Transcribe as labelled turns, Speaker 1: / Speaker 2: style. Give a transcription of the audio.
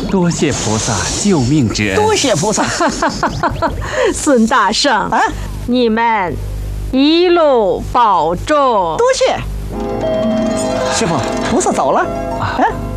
Speaker 1: 多谢菩萨救命之恩。
Speaker 2: 多谢菩萨。
Speaker 3: 孙大圣
Speaker 2: 啊，
Speaker 3: 你们一路保重。
Speaker 2: 多谢。师傅，菩萨走了。
Speaker 1: 啊，